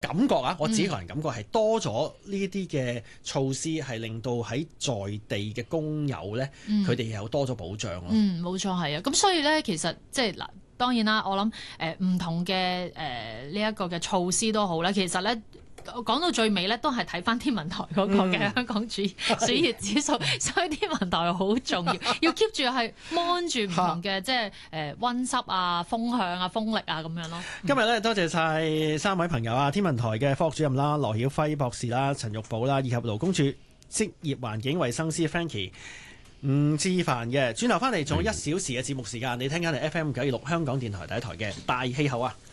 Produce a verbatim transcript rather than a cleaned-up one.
感覺啊，我自己個人感覺係多咗呢啲嘅措施，係令到喺在，在地嘅工友咧，佢哋有多咗保障咯。 嗯，冇錯係啊。咁所以咧，其實即係嗱，當然啦，我諗誒唔同嘅誒呢一個嘅措施都好啦。其實咧。講到最尾咧，都係睇翻天文台嗰個嘅香港暑暑熱指數，嗯、所以天文台好重要，要 keep 住係 mon 住唔同嘅即係誒溫濕啊、風向啊、風力啊咁樣咯。 今日咧多謝晒三位朋友啊，天文台嘅科學主任啦，羅曉輝博士啦、陳玉寶啦，以及勞工處職業環境衛生師 Frankie 吳志凡嘅。轉頭翻嚟仲有一小時嘅節目時間，你聽緊係 F M 九二六香港電台第一台嘅大氣候啊！